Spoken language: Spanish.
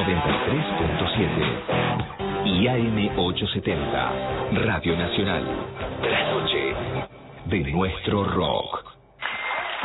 93.7 y AM870, Radio Nacional. La noche de nuestro rock.